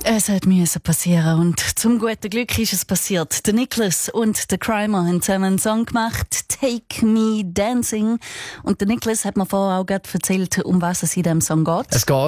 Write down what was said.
Es hat müssen passieren und zum guten Glück ist es passiert. Der Nicholas und der Crimer haben zusammen einen Song gemacht, «Take Me Dancing». Und der Nicholas hat mir vorher auch gerade erzählt, um was es in diesem Song geht. Es geht